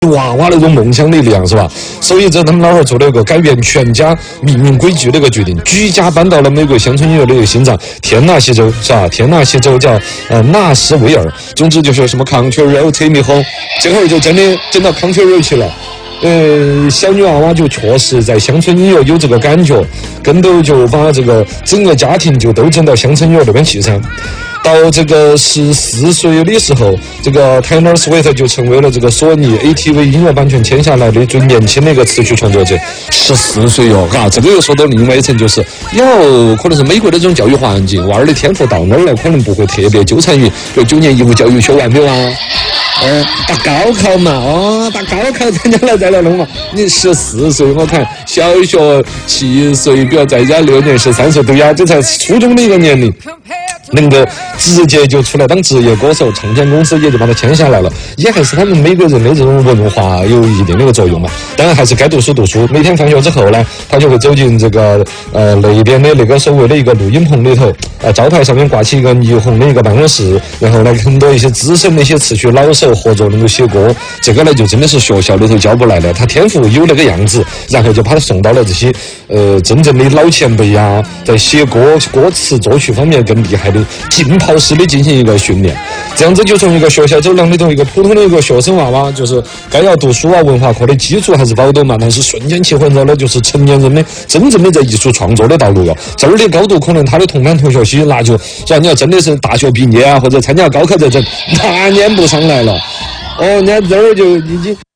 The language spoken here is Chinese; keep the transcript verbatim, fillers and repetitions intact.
娃娃那种梦想的力量是吧？所以这他们老汉儿做了一个改变全家命运轨迹的一个决定，举家搬到了美国乡村音乐的一个心脏天纳西州，是吧？天纳西州叫呃纳什维尔，总之就是什么 Country Road Take Me Home， 这会儿就真的整到 Country Road 去了。呃，小女娃娃就确实在乡村音乐有这个感觉，跟头就把这个整个家庭就都整到乡村音乐那边去噻。到这个十四岁的时候，这个 Taylor Swift 就成为了这个索尼 A T V 音乐版权签下来的最年轻的一个词曲创作者。十四岁哟，嘎，这个又说到另外一层，就是有可能是美国的这种教育环境，娃儿的天赋到那儿来，可能不会特别纠缠于就九年义务教育学完没有啊？哦，打高考嘛，哦，打高考人家来再来弄嘛。你十四岁，我看小学七岁，比如在家六年十三岁，对呀，这才初中的一个年龄。能够直接就出来当职业歌手，唱片公司也就把他签下来了，也还是他们美国人的这种文化有一定的一个作用嘛。当然还是该读书读书，每天放学之后呢，他就会走进这个呃那边的那个所谓的一个录音棚里头，呃招牌上面挂起一个霓虹的一个办公室，然后呢很多一些资深的一些词曲老手合作能够写歌，这个呢就真的是学校里头教不来的，他天赋有那个样子，然后就把他送到了这些呃真正的老前辈啊，在写歌歌词作曲方面更厉害的浸泡式的进行一个训练，这样子就从一个学校走廊里头一个普通的一个学生娃娃，就是该要读书啊文化课的基础还是保到嘛，但是瞬间切换到了就是成年人的真正的在艺术创作的道路哟。这儿的高度可能他的同班同学些那就说你要真的是大学毕业啊或者参加高考这种，那撵不上来了。哦，人家这儿就已经。